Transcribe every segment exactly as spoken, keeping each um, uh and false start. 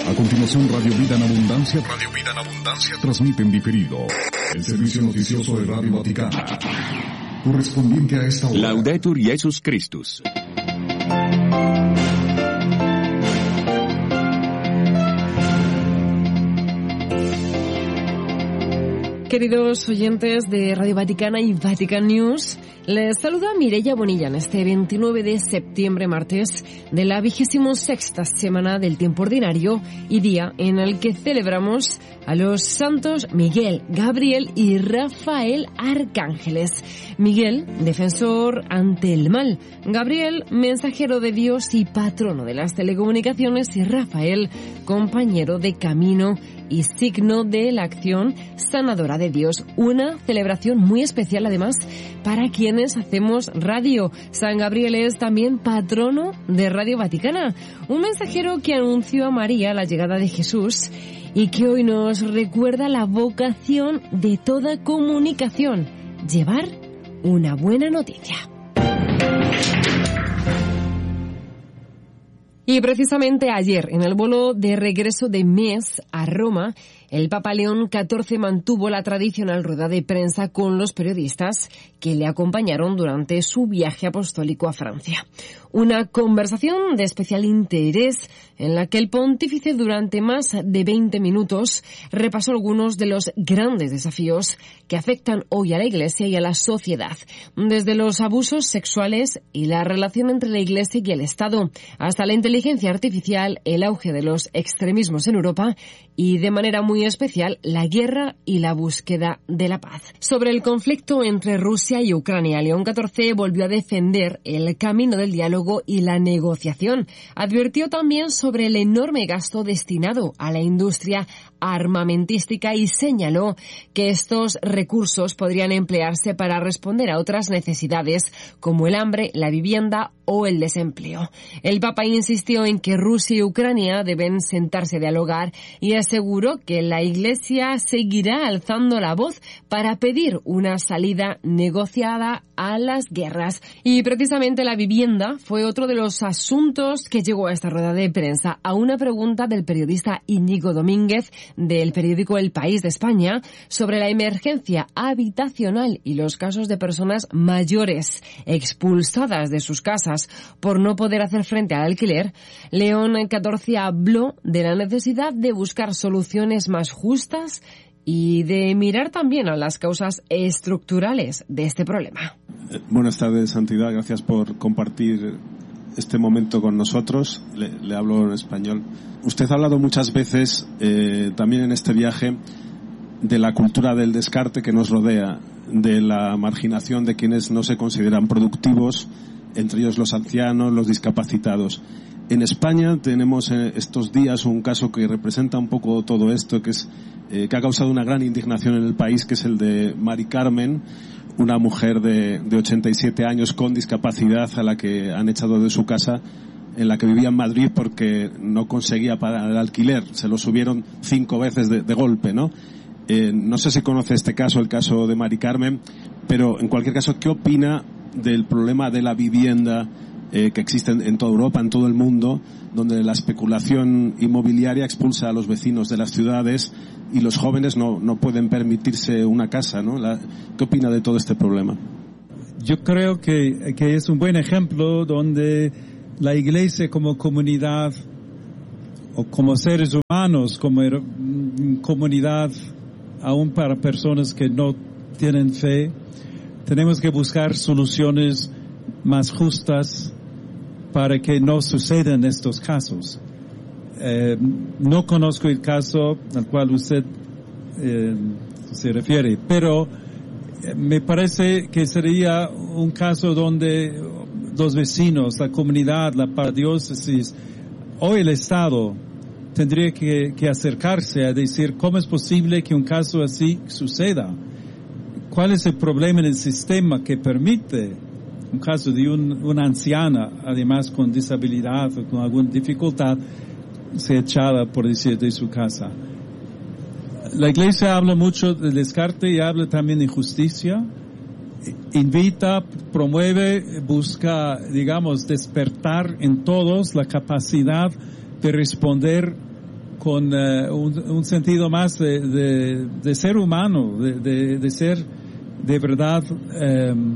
A continuación, Radio Vida en Abundancia. Radio Vida en Abundancia transmite en diferido el servicio noticioso de Radio Vaticano, correspondiente a esta hora. Laudetur Jesus Christus. Queridos oyentes de Radio Vaticana y Vatican News, les saluda Mireia Bonilla en este veintinueve de septiembre, martes, de la vigésimo sexta semana del tiempo ordinario y día en el que celebramos a los santos Miguel, Gabriel y Rafael arcángeles. Miguel, defensor ante el mal; Gabriel, mensajero de Dios y patrono de las telecomunicaciones; y Rafael, compañero de camino y signo de la acción sanadora de Dios. Una celebración muy especial, además, para quienes hacemos radio. San Gabriel es también patrono de Radio Vaticana, un mensajero que anunció a María la llegada de Jesús y que hoy nos recuerda la vocación de toda comunicación: llevar una buena noticia. Y precisamente ayer, en el vuelo de regreso de Metz a Roma, el Papa León catorce mantuvo la tradicional rueda de prensa con los periodistas que le acompañaron durante su viaje apostólico a Francia. Una conversación de especial interés en la que el pontífice durante más de veinte minutos repasó algunos de los grandes desafíos que afectan hoy a la Iglesia y a la sociedad, desde los abusos sexuales y la relación entre la Iglesia y el Estado, hasta la inteligencia artificial, el auge de los extremismos en Europa y, de manera muy especial, la guerra y la búsqueda de la paz. Sobre el conflicto entre Rusia y Ucrania, León catorce volvió a defender el camino del diálogo y la negociación. Advirtió también sobre el enorme gasto destinado a la industria armamentística y señaló que estos recursos podrían emplearse para responder a otras necesidades como el hambre, la vivienda o el desempleo. El Papa insistió en que Rusia y Ucrania deben sentarse a dialogar y aseguró que la Iglesia seguirá alzando la voz para pedir una salida negociada a las guerras. Y precisamente la vivienda fue otro de los asuntos que llegó a esta rueda de prensa. A una pregunta del periodista Íñigo Domínguez del periódico El País de España sobre la emergencia habitacional y los casos de personas mayores expulsadas de sus casas por no poder hacer frente al alquiler, León catorce habló de la necesidad de buscar soluciones más justas y de mirar también a las causas estructurales de este problema. Buenas tardes, Santidad. Gracias por compartir este momento con nosotros. Le, le hablo en español. Usted ha hablado muchas veces, eh, también en este viaje, de la cultura del descarte que nos rodea, de la marginación de quienes no se consideran productivos, entre ellos los ancianos, los discapacitados. En España tenemos eh, estos días un caso que representa un poco todo esto, que es eh, que ha causado una gran indignación en el país, que es el de Mari Carmen, una mujer de, de ochenta y siete años con discapacidad a la que han echado de su casa, en la que vivía en Madrid porque no conseguía pagar el alquiler. Se lo subieron cinco veces de, de golpe, ¿no? Eh, no sé si conoce este caso, el caso de Mari Carmen, pero en cualquier caso, ¿qué opina del problema de la vivienda eh, que existe en, en toda Europa, en todo el mundo, donde la especulación inmobiliaria expulsa a los vecinos de las ciudades y los jóvenes no, no pueden permitirse una casa, ¿no? La, ¿Qué opina de todo este problema? Yo creo que, que es un buen ejemplo donde la Iglesia como comunidad o como seres humanos, como comunidad, aún para personas que no tienen fe, tenemos que buscar soluciones más justas para que no sucedan estos casos. Eh, no conozco el caso al cual usted eh, se refiere, pero eh, me parece que sería un caso donde los vecinos, la comunidad, la paradiócesis o el Estado tendría que, que acercarse a decir cómo es posible que un caso así suceda. ¿Cuál es el problema en el sistema que permite un caso de un, una anciana, además con disabilidad o con alguna dificultad, ser echada, por decir, de su casa? La Iglesia habla mucho del descarte y habla también de justicia. Invita, promueve, busca, digamos, despertar en todos la capacidad de responder con uh, un, un sentido más de, de, de ser humano, de, de, de ser de verdad um,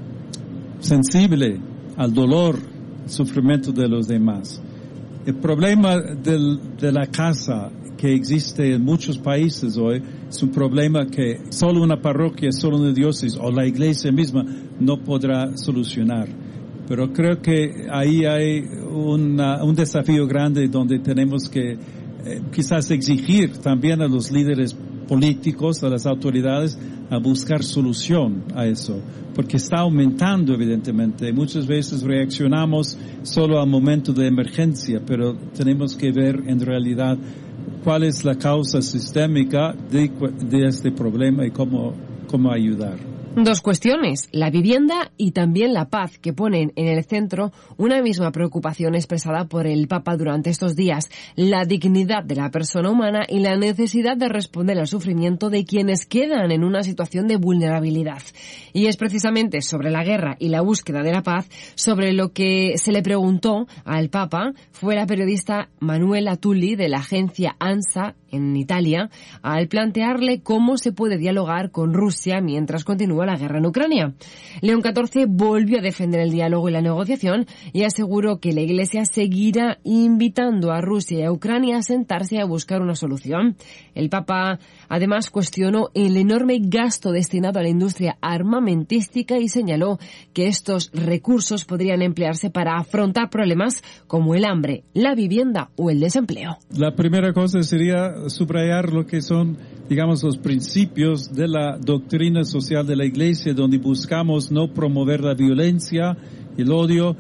sensible al dolor, sufrimiento de los demás. El problema del, de la casa que existe en muchos países hoy es un problema que solo una parroquia, solo una diócesis o la iglesia misma no podrá solucionar. Pero creo que ahí hay una, un desafío grande donde tenemos que eh, quizás exigir también a los líderes políticos, a las autoridades, a buscar solución a eso, porque está aumentando evidentemente. Muchas veces reaccionamos solo al momento de emergencia, pero tenemos que ver en realidad cuál es la causa sistémica de, de este problema y cómo, cómo ayudar. Dos cuestiones, la vivienda y también la paz, que ponen en el centro una misma preocupación expresada por el Papa durante estos días, la dignidad de la persona humana y la necesidad de responder al sufrimiento de quienes quedan en una situación de vulnerabilidad. Y es precisamente sobre la guerra y la búsqueda de la paz sobre lo que se le preguntó al Papa fue la periodista Manuela Tulli de la agencia ANSA en Italia, al plantearle cómo se puede dialogar con Rusia mientras continúa la guerra en Ucrania. León catorce volvió a defender el diálogo y la negociación y aseguró que la Iglesia seguirá invitando a Rusia y a Ucrania a sentarse y a buscar una solución. El Papa además cuestionó el enorme gasto destinado a la industria armamentística y señaló que estos recursos podrían emplearse para afrontar problemas como el hambre, la vivienda o el desempleo. La primera cosa sería subrayar lo que son, digamos, los principios de la doctrina social de la Iglesia, donde buscamos no promover la violencia, el odio,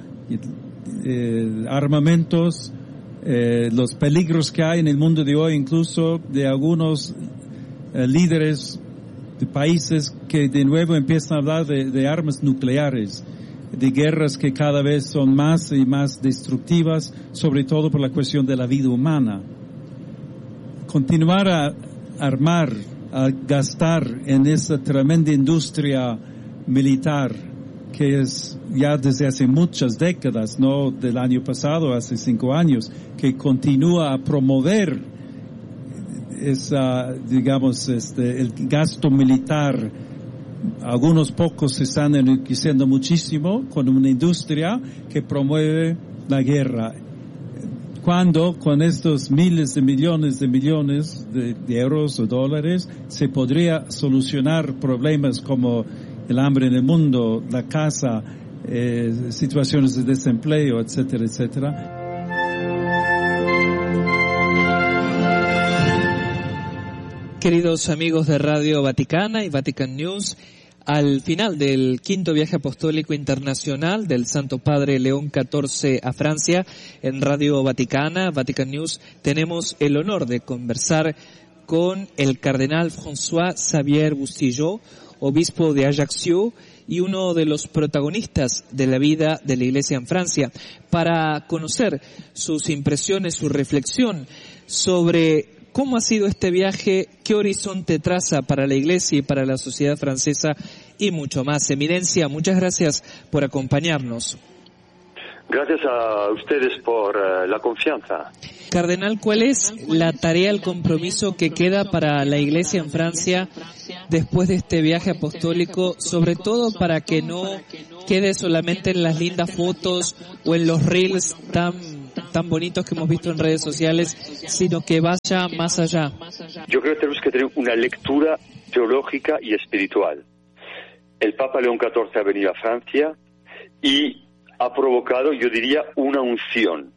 eh, armamentos, eh, los peligros que hay en el mundo de hoy, incluso de algunos eh, líderes de países que de nuevo empiezan a hablar de, de armas nucleares, de guerras que cada vez son más y más destructivas, sobre todo por la cuestión de la vida humana. Continuar a armar, a gastar en esa tremenda industria militar que es ya desde hace muchas décadas, no del año pasado, hace cinco años, que continúa a promover esa, digamos, este, el gasto militar. Algunos pocos se están enriqueciendo muchísimo con una industria que promueve la guerra. Cuando con estos miles de millones de millones de, de euros o dólares se podría solucionar problemas como el hambre en el mundo, la casa, eh, situaciones de desempleo, etcétera, etcétera. Queridos amigos de Radio Vaticana y Vatican News, al final del quinto viaje apostólico internacional del Santo Padre León catorce a Francia, en Radio Vaticana, Vatican News, tenemos el honor de conversar con el cardenal François Xavier Bustillo, obispo de Ajaccio y uno de los protagonistas de la vida de la Iglesia en Francia, para conocer sus impresiones, su reflexión sobre ¿cómo ha sido este viaje? ¿Qué horizonte traza para la Iglesia y para la sociedad francesa? Y mucho más. Eminencia, muchas gracias por acompañarnos. Gracias a ustedes por uh, la confianza. Cardenal, ¿cuál es la tarea, el compromiso que queda para la Iglesia en Francia después de este viaje apostólico? Sobre todo para que no quede solamente en las lindas fotos o en los reels tan tan bonitos que hemos visto en redes sociales, sino que vaya más allá. Yo creo que tenemos que tener una lectura teológica y espiritual. El Papa León catorce ha venido a Francia y ha provocado, yo diría, una unción.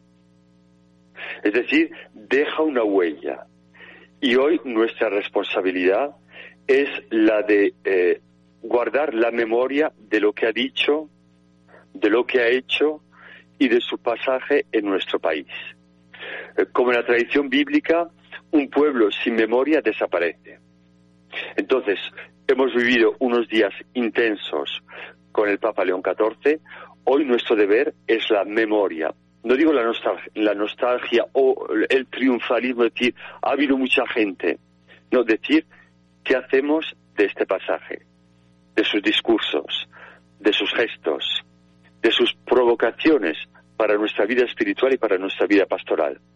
Es decir, deja una huella. Y hoy nuestra responsabilidad es la de eh, guardar la memoria de lo que ha dicho, de lo que ha hecho y de su pasaje en nuestro país. Como en la tradición bíblica, un pueblo sin memoria desaparece. Entonces, hemos vivido unos días intensos con el Papa León catorce. Hoy nuestro deber es la memoria. No digo la nostalgia, la nostalgia o el triunfalismo, decir, ha habido mucha gente. No, decir, ¿qué hacemos de este pasaje? De sus discursos, de sus gestos, de sus provocaciones para nuestra vida espiritual y para nuestra vida pastoral.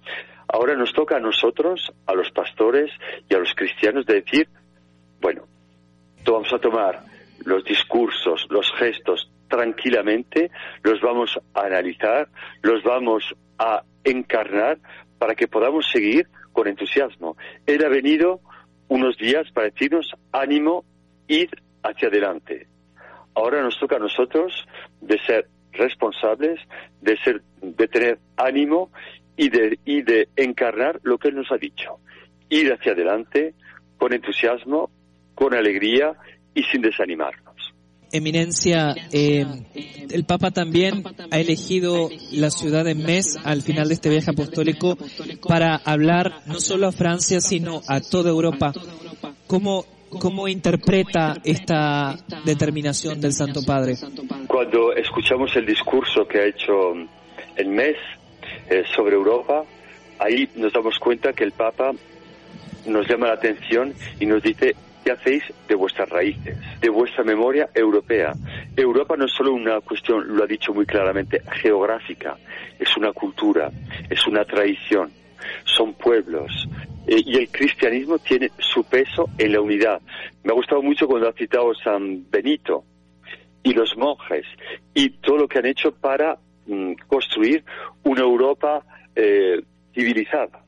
Ahora nos toca a nosotros, a los pastores y a los cristianos, de decir, bueno, vamos a tomar los discursos, los gestos tranquilamente, los vamos a analizar, los vamos a encarnar para que podamos seguir con entusiasmo. Él ha venido unos días para decirnos, ánimo, id hacia adelante. Ahora nos toca a nosotros de ser responsables, de ser, de tener ánimo y de, y de encarnar lo que Él nos ha dicho. Ir hacia adelante con entusiasmo, con alegría y sin desanimarnos. Eminencia, eh, el Papa también ha elegido la ciudad de Metz al final de este viaje apostólico para hablar no solo a Francia, sino a toda Europa. ¿Cómo, cómo interpreta esta determinación del Santo Padre? Cuando escuchamos el discurso que ha hecho en Metz eh, sobre Europa, ahí nos damos cuenta que el Papa nos llama la atención y nos dice: ¿qué hacéis de vuestras raíces, de vuestra memoria europea? Europa no es solo una cuestión, lo ha dicho muy claramente, geográfica, es una cultura, es una tradición, son pueblos, eh, y el cristianismo tiene su peso en la unidad. Me ha gustado mucho cuando ha citado San Benito y los monjes y todo lo que han hecho para mm, construir una Europa eh, civilizada,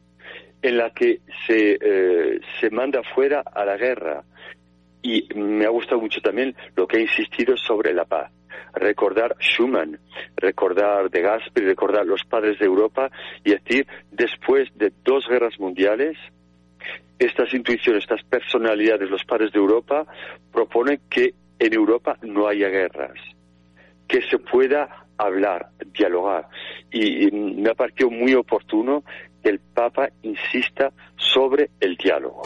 en la que se eh, se manda fuera a la guerra. Y me ha gustado mucho también lo que ha insistido sobre la paz. Recordar Schumann, recordar De Gasperi, recordar los padres de Europa y decir, después de dos guerras mundiales, estas intuiciones, estas personalidades, los padres de Europa, proponen que en Europa no haya guerras, que se pueda hablar, dialogar. Y, y me ha parecido muy oportuno que el Papa insista sobre el diálogo.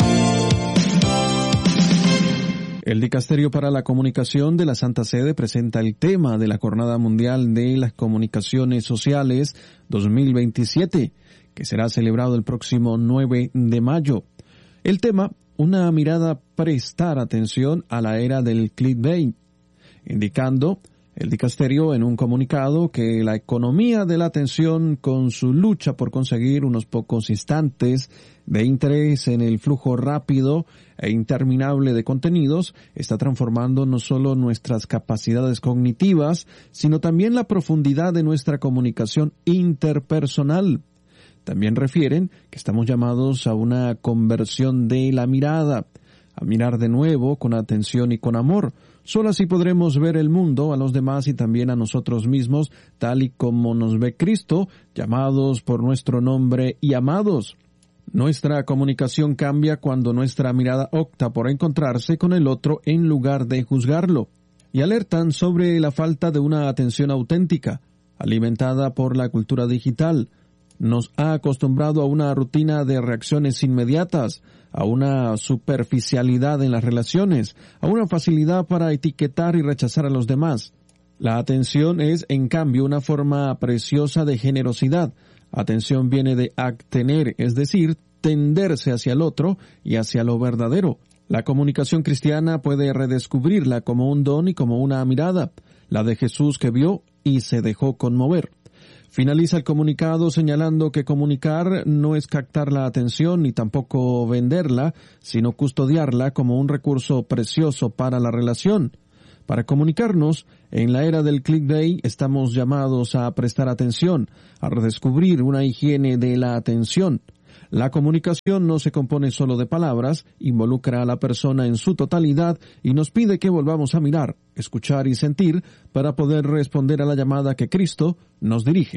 El Dicasterio para la Comunicación de la Santa Sede presenta el tema de la Jornada Mundial de las Comunicaciones Sociales dos mil veintisiete, que será celebrado el próximo nueve de mayo. El tema, una mirada, prestar atención a la era del clickbait, indicando el Dicasterio en un comunicado que la economía de la atención, con su lucha por conseguir unos pocos instantes de interés en el flujo rápido e interminable de contenidos, está transformando no solo nuestras capacidades cognitivas, sino también la profundidad de nuestra comunicación interpersonal. También refieren que estamos llamados a una conversión de la mirada, a mirar de nuevo con atención y con amor. Solo así podremos ver el mundo, a los demás y también a nosotros mismos, tal y como nos ve Cristo, llamados por nuestro nombre y amados. Nuestra comunicación cambia cuando nuestra mirada opta por encontrarse con el otro en lugar de juzgarlo. Y alertan sobre la falta de una atención auténtica, alimentada por la cultura digital. Nos ha acostumbrado a una rutina de reacciones inmediatas, a una superficialidad en las relaciones, a una facilidad para etiquetar y rechazar a los demás. La atención es, en cambio, una forma preciosa de generosidad. Atención viene de actener, es decir, tenderse hacia el otro y hacia lo verdadero. La comunicación cristiana puede redescubrirla como un don y como una mirada, la de Jesús que vio y se dejó conmover. Finaliza el comunicado señalando que comunicar no es captar la atención ni tampoco venderla, sino custodiarla como un recurso precioso para la relación. Para comunicarnos, en la era del clickbait estamos llamados a prestar atención, a redescubrir una higiene de la atención. La comunicación no se compone solo de palabras, involucra a la persona en su totalidad y nos pide que volvamos a mirar, escuchar y sentir para poder responder a la llamada que Cristo nos dirige.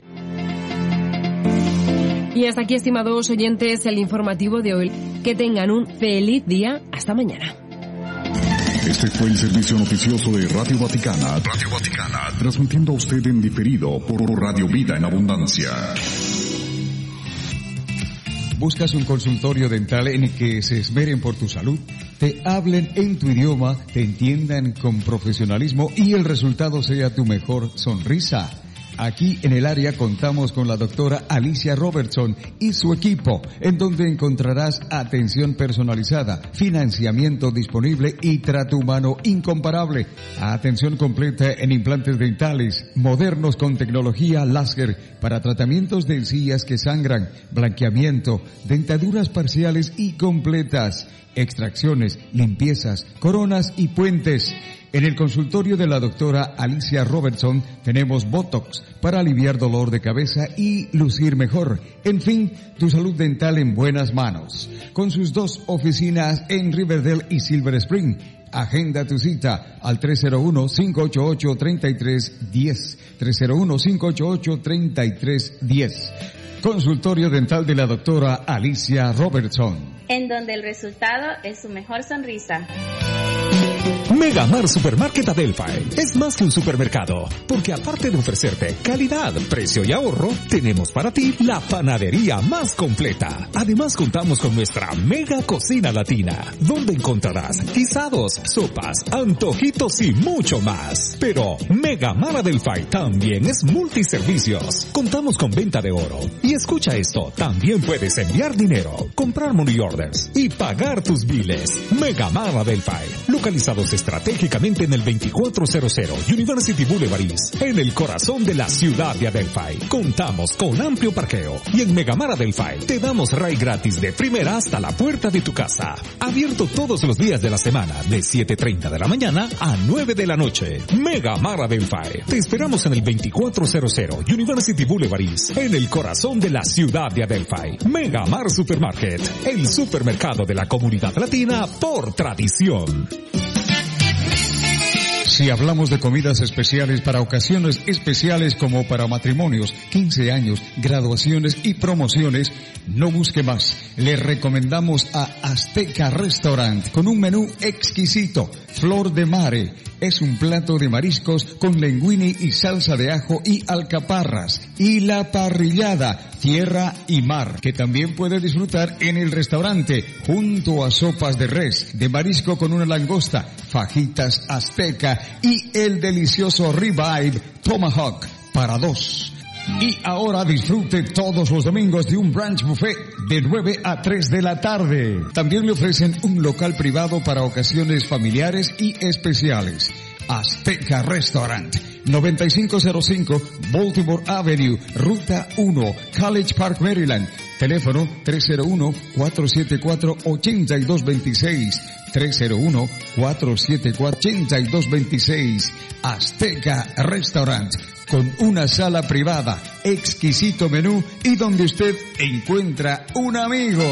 Y hasta aquí, estimados oyentes, el informativo de hoy. Que tengan un feliz día. Hasta mañana. Este fue el servicio noticioso de Radio Vaticana. Radio Vaticana, transmitiendo a usted en diferido por Radio Vida en Abundancia. ¿Buscas un consultorio dental en el que se esmeren por tu salud? Te hablen en tu idioma, te entiendan con profesionalismo y el resultado sea tu mejor sonrisa. Aquí en el área contamos con la doctora Alicia Robertson y su equipo, en donde encontrarás atención personalizada, financiamiento disponible y trato humano incomparable. Atención completa en implantes dentales, modernos con tecnología láser para tratamientos de encías que sangran, blanqueamiento, dentaduras parciales y completas, extracciones, limpiezas, coronas y puentes. En el consultorio de la doctora Alicia Robertson tenemos Botox para aliviar dolor de cabeza y lucir mejor. En fin, tu salud dental en buenas manos. Con sus dos oficinas en Riverdale y Silver Spring. Agenda tu cita al tres cero uno, cinco ocho ocho, tres tres uno cero. tres cero uno, cinco ocho ocho, tres tres uno cero. Consultorio dental de la doctora Alicia Robertson. En donde el resultado es su mejor sonrisa. Megamar Supermarket Adelphi es más que un supermercado, porque aparte de ofrecerte calidad, precio y ahorro, tenemos para ti la panadería más completa. Además contamos con nuestra mega cocina latina, donde encontrarás guisados, sopas, antojitos y mucho más. Pero Megamar Adelphi también es multiservicios. Contamos con venta de oro. Y escucha esto, también puedes enviar dinero, comprar money orders y pagar tus biles. Megamar Adelphi, localizados estratégicamente en el veinticuatro cero cero University Boulevard East, en el corazón de la ciudad de Adelphi. Contamos con amplio parqueo y en Megamar Adelphi te damos ride gratis de primera hasta la puerta de tu casa. Abierto todos los días de la semana de siete treinta de la mañana a nueve de la noche. Megamar Adelphi. Te esperamos en el veinticuatro cero cero University Boulevard East, en el corazón de la ciudad de Adelphi. Megamar Supermarket, el supermercado de la comunidad latina por tradición. Si hablamos de comidas especiales para ocasiones especiales como para matrimonios, quince años, graduaciones y promociones, no busque más. Le recomendamos a Azteca Restaurant con un menú exquisito. Flor de Mare es un plato de mariscos con linguini y salsa de ajo y alcaparras. Y la parrillada, tierra y mar, que también puede disfrutar en el restaurante, junto a sopas de res, de marisco con una langosta, fajitas azteca y el delicioso ribeye tomahawk para dos. Y ahora disfrute todos los domingos de un brunch buffet de nueve a tres de la tarde. También le ofrecen un local privado para ocasiones familiares y especiales. Azteca Restaurant, noventa y cinco cero cinco Baltimore Avenue, Ruta uno, College Park, Maryland. Teléfono tres cero uno, cuatro siete cuatro, ocho dos dos seis. tres cero uno, cuatro siete cuatro, ocho dos dos seis. Azteca Restaurant, con una sala privada, exquisito menú y donde usted encuentra un amigo.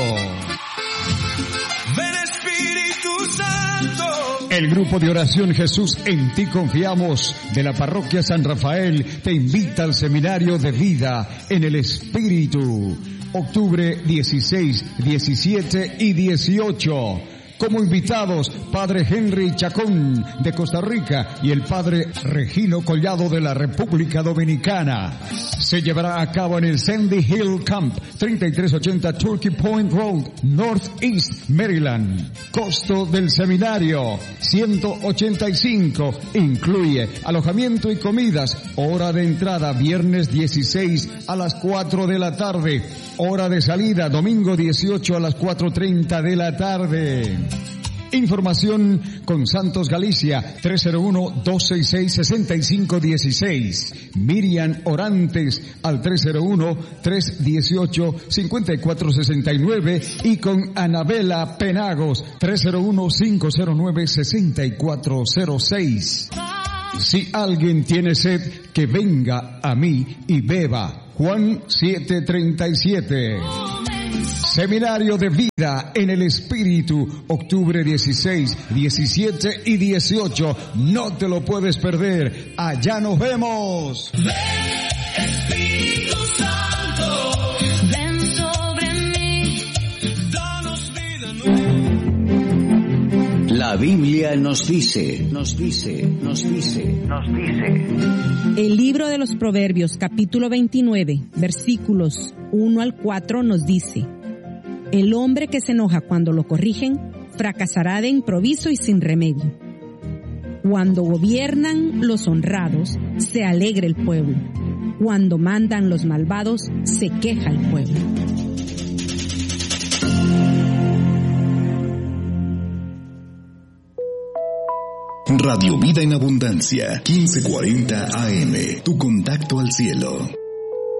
Ven Espíritu Santo. El grupo de oración Jesús en ti confiamos de la parroquia San Rafael te invita al seminario de vida en el Espíritu. Octubre dieciséis, diecisiete y dieciocho. Como invitados, Padre Henry Chacón de Costa Rica y el Padre Regino Collado de la República Dominicana. Se llevará a cabo en el Sandy Hill Camp, treinta y tres ochenta Turkey Point Road, Northeast, Maryland. Costo del seminario, ciento ochenta y cinco. Incluye alojamiento y comidas. Hora de entrada, viernes dieciséis a las cuatro de la tarde. Hora de salida, domingo dieciocho a las cuatro treinta de la tarde. Información con Santos Galicia, tres cero uno, dos seis seis, seis cinco uno seis. Miriam Orantes al tres cero uno, tres uno ocho, cinco cuatro seis nueve y con Anabela Penagos, tres cero uno, cinco cero nueve, seis cuatro cero seis. Si alguien tiene sed, que venga a mí y beba. Juan siete treinta y siete. Seminario de vida en el Espíritu, octubre dieciséis, diecisiete y dieciocho. No te lo puedes perder. Allá nos vemos. Ven, Espíritu Santo, ven sobre mí, danos vida nueva. La Biblia nos dice, nos dice, nos dice, nos dice. El libro de los Proverbios, capítulo veintinueve, versículos uno al cuatro nos dice: el hombre que se enoja cuando lo corrigen, fracasará de improviso y sin remedio. Cuando gobiernan los honrados, se alegra el pueblo. Cuando mandan los malvados, se queja el pueblo. Radio Vida en Abundancia, quince cuarenta A M, tu contacto al cielo.